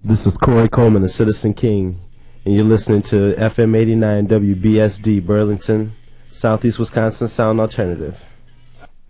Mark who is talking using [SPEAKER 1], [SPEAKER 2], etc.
[SPEAKER 1] This is Corey Coleman, the Citizen King, and you're listening to FM 89 WBSD, Burlington, Southeast Wisconsin Sound Alternative.